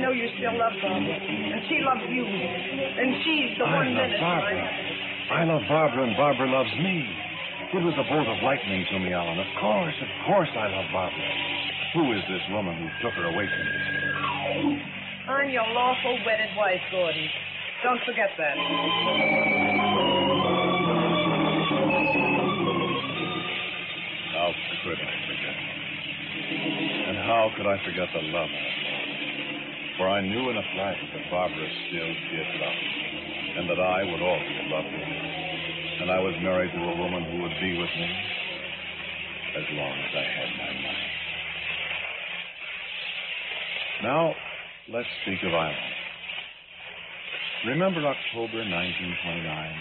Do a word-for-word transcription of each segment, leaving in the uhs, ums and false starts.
know you still love Barbara. And she loves you. And she's the I one love minute. Barbara. I love Barbara, and Barbara loves me. It was a bolt of lightning to me, Alan. Of course, of course I love Barbara. Who is this woman who took her away from me? I'm your lawful wedded wife, Gordon. Don't forget that. How could I forget? And how could I forget the love I had lost? For I knew in a flash that Barbara still did love me, and that I would always love her. And I was married to a woman who would be with me as long as I had my money. Now, let's speak of Ireland. Remember October nineteen twenty-nine?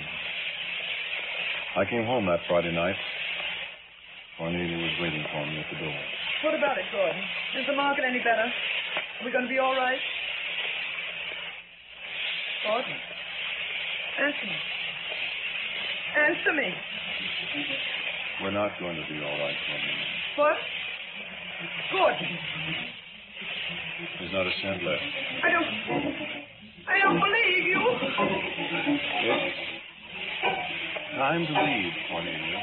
I came home that Friday night. Cornelia was waiting for me at the door. What about it, Gordon? Is the market any better? Are we going to be all right? Gordon, answer me. Answer me. We're not going to be all right, Cornelia. What? Gordon. There's not a cent left. I don't... I don't believe you. It's time to leave, Cornelia.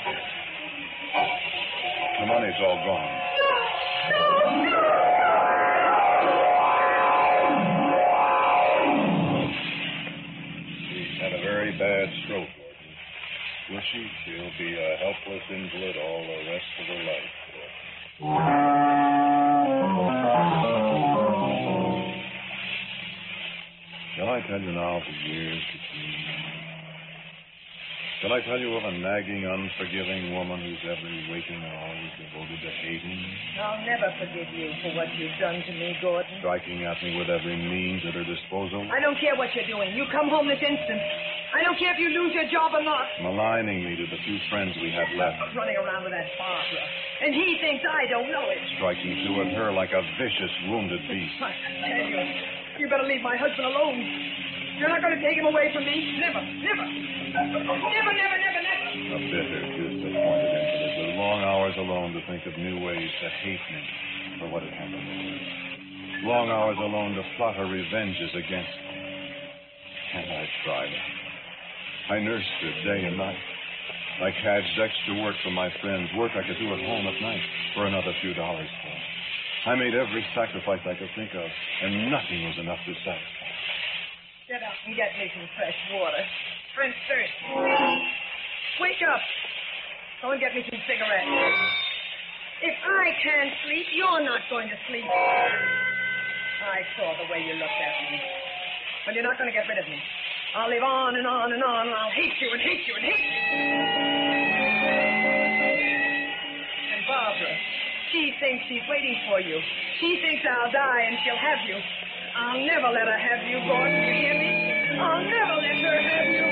The money's all gone. No, no, She's had a very bad stroke. Will she? She'll be a helpless invalid all the rest of her life. Shall I tell you now of the years between? Shall I tell you of a nagging, unforgiving woman whose every waking hour is devoted to hating me? I'll never forgive you for what you've done to me, Gordon. Striking at me with every means at her disposal? I don't care what you're doing. You come home this instant. I don't care if you lose your job or not. Maligning me to the few friends we have left. Running around with that Barbara. And he thinks I don't know it. Striking through at her like a vicious, wounded beast. I tell you, you better leave my husband alone. You're not going to take him away from me. Never, never. Never, never, never, never. A bitter, disappointed invalid with long hours alone to think of new ways to hate me for what had happened to her. Long hours alone to plot her revenges against me. And I tried. I nursed her day and night. I cadged extra work for my friends, work I could do at home at night for another few dollars for. I made every sacrifice I could think of, and nothing was enough to satisfy. Get up and get me some fresh water. I'm thirsty. Wake up. Go and get me some cigarettes. If I can't sleep, you're not going to sleep. I saw the way you looked at me. But you're not going to get rid of me. I'll live on and on and on, and I'll hate you and hate you and hate you. And Barbara, she thinks she's waiting for you. She thinks I'll die and she'll have you. I'll never let her have you, Gordon. You hear me? I'll never let her have you.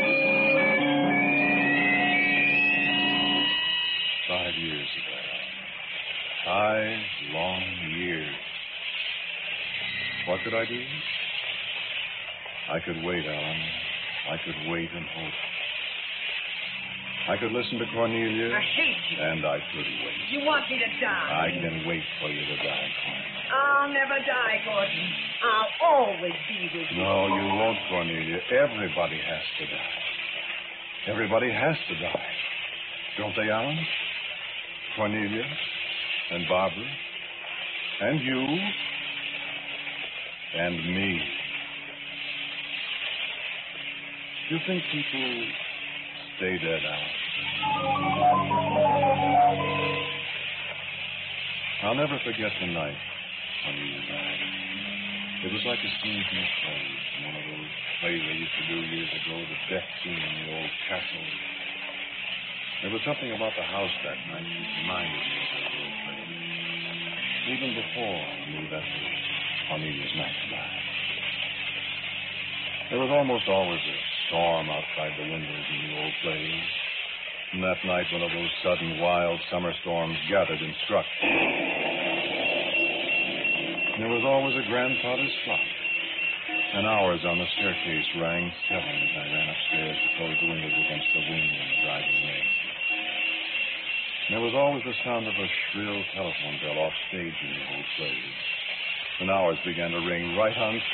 Five years ago. Five long years. What could I do? I could wait, Alan. I could wait and hope. I could listen to Cornelia. I hate you. And I could wait. You want me to die. I can wait for you to die, Cornelia. I'll never die, Gordon. I'll always be with you. No, you won't, Cornelia. Everybody has to die. Everybody has to die. Don't they, Alan? Cornelia and Barbara and you and me. Do you think people stay dead, Alan? I'll never forget the night when you died. It was like a scene from a play, one of those plays they used to do years ago, the death scene in the old castle. There was something about the house that night that reminded me of those old plays. Even before I knew that was Cornelia's night to die. There was almost always a storm outside the windows in the old plays. And that night, one of those sudden, wild summer storms gathered and struck. There was always a grandfather's clock. And hours on the staircase rang seven as I ran upstairs to close the windows against the wind and the driving rain. There was always the sound of a shrill telephone bell off stage in the old plays. And hours began to ring right on